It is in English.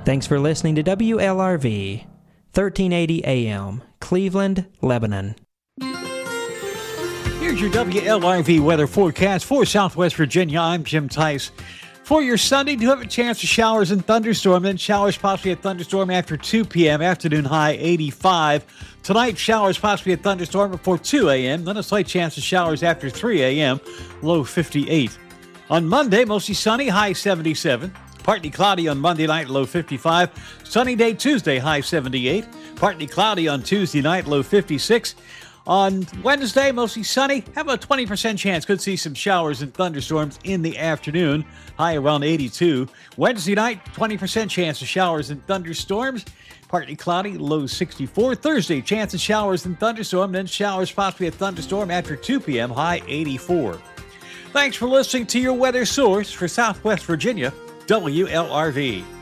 Thanks for listening to WLRV, 1380 AM, Cleveland, Lebanon. Here's your WLRV weather forecast for Southwest Virginia. I'm Jim Tice. For your Sunday, do have a chance of showers and thunderstorm, then showers, possibly a thunderstorm after 2 p.m., afternoon high 85. Tonight, showers, possibly a thunderstorm before 2 a.m., then a slight chance of showers after 3 a.m., low 58. On Monday, mostly sunny, high 77. Partly cloudy on Monday night, low 55. Sunny day Tuesday, high 78. Partly cloudy on Tuesday night, low 56. On Wednesday, mostly sunny. Have a 20% chance. Could see some showers and thunderstorms in the afternoon. High around 82. Wednesday night, 20% chance of showers and thunderstorms. Partly cloudy, low 64. Thursday, chance of showers and thunderstorm. Then showers, possibly a thunderstorm after 2 p.m. High 84. Thanks for listening to your weather source for Southwest Virginia, WLRV.